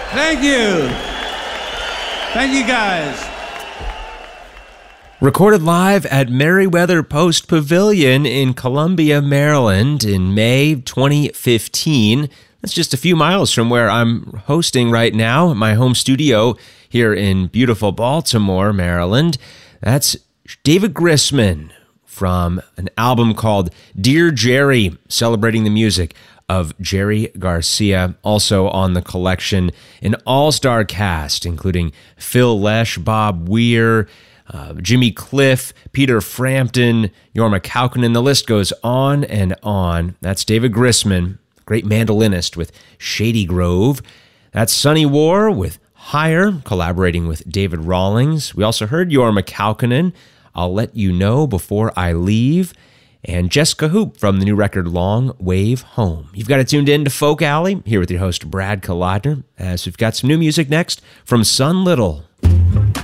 Thank you. Thank you, guys. Recorded live at Merriweather Post Pavilion in Columbia, Maryland in May 2015. That's just a few miles from where I'm hosting right now, my home studio here in beautiful Baltimore, Maryland. That's David Grisman from an album called Dear Jerry, celebrating the music of Jerry Garcia. Also on the collection, an all-star cast, including Phil Lesh, Bob Weir, Jimmy Cliff, Peter Frampton, Jorma Kaukonen. The list goes on and on. That's David Grisman, great mandolinist with Shady Grove. That's Sonny War with Higher, collaborating with David Rawlings. We also heard Jorma Kaukonen, I'll Let You Know Before I Leave, and Jessica Hoop from the new record Long Wave Home. You've got it tuned in to Folk Alley, here with your host Brad Kalodner, as we've got some new music next from Sun Little.